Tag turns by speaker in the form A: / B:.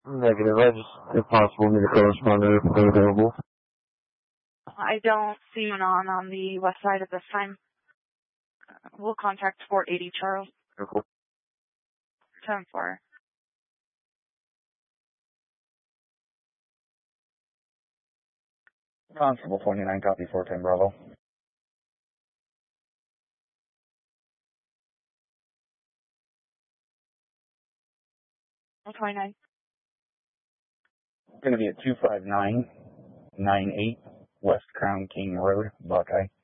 A: Negative. I just, if possible, need a correspondent if they're available.
B: I don't see one on the west side at this time. We'll contact 480 Charles.
A: Cool.
B: 10-4.
C: Constable 29, copy 410 Bravo.
B: 29.
C: Going to be at 25998 West Crown King Road, Buckeye.